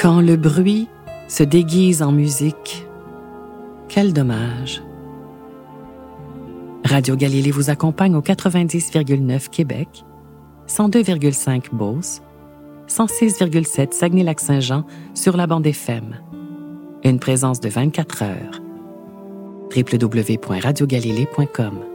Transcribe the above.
Quand le bruit se déguise en musique, quel dommage. Radio Galilée vous accompagne au 90,9 Québec, 102,5 Beauce, 106,7 Saguenay-Lac-Saint-Jean sur la bande FM. Une présence de 24 heures. www.radiogalilée.com